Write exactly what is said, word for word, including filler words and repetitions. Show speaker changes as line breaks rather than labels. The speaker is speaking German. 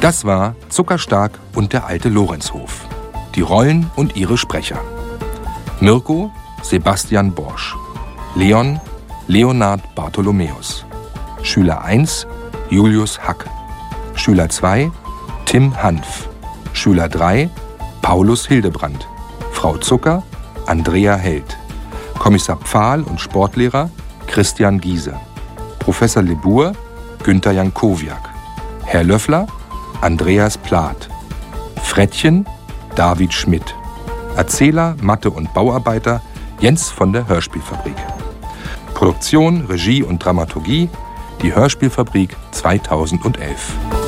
Das war Zuckerstark und der alte Lorenzhof. Die Rollen und ihre Sprecher. Mirko, Sebastian Borsch. Leon, Leonard Bartholomäus. Schüler eins, Julius Hack. Schüler zwei, Tim Hanf. Schüler drei, Paulus Hildebrand. Frau Zucker, Andrea Held. Kommissar Pfahl und Sportlehrer, Christian Giese. Professor Lebur, Günther Jankowiak. Herr Löffler, Andreas Plath. Frettchen, David Schmidt. Erzähler, Mathe- und Bauarbeiter, Jens von der Hörspielfabrik. Produktion, Regie und Dramaturgie, die Hörspielfabrik zweitausendelf.